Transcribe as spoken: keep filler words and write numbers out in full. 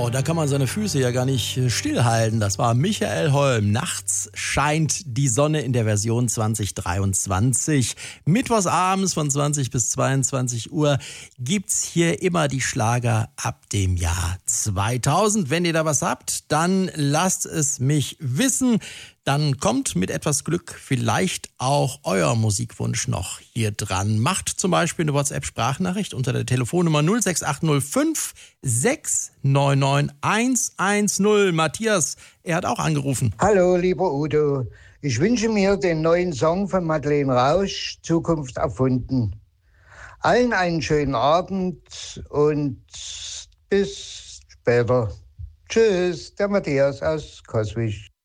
Wow, da kann man seine Füße ja gar nicht stillhalten. Das war Michael Holm. Nachts scheint die Sonne in der Version zwanzig dreiundzwanzig. Mittwochsabends von zwanzig bis zweiundzwanzig Uhr gibt's hier immer die Schlager ab dem Jahr zweitausend. Wenn ihr da was habt, dann lasst es mich wissen. Dann kommt mit etwas Glück vielleicht auch euer Musikwunsch noch hier dran. Macht zum Beispiel eine WhatsApp-Sprachnachricht unter der Telefonnummer null sechs acht null fünf sechs neun neun eins eins null. Matthias, er hat auch angerufen. Hallo, lieber Udo. Ich wünsche mir den neuen Song von Madeleine Rausch, Zukunft erfunden. Allen einen schönen Abend und bis später. Tschüss, der Matthias aus Coswig.